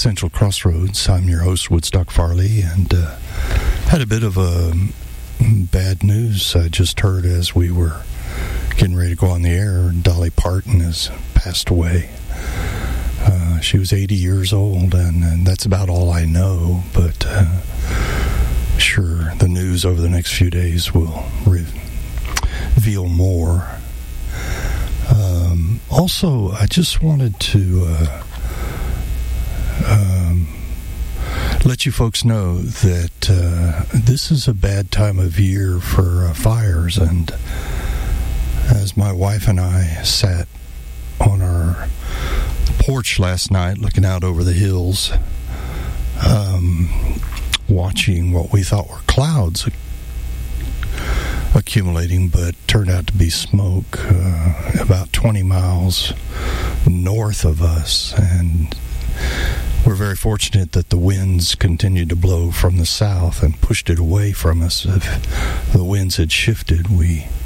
Central Crossroads. I'm your host, Woodstock Farley, and had a bit of a bad news I just heard as we were getting ready to go on the air. Dolly Parton has passed away. She was 80 years old, and that's about all I know, but sure, the news over the next few days will reveal more. Also, I just wanted to let you folks know that this is a bad time of year for fires, and as my wife and I sat on our porch last night looking out over the hills, watching what we thought were clouds accumulating, but turned out to be smoke about 20 miles north of us, and we're very fortunate that the winds continued to blow from the south and pushed it away from us. If the winds had shifted, we